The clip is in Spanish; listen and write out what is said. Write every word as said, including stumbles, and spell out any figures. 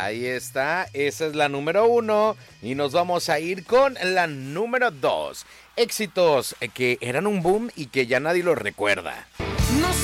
Ahí está, esa es la número uno y nos vamos a ir con la número dos. Éxitos que eran un boom y que ya nadie los recuerda. No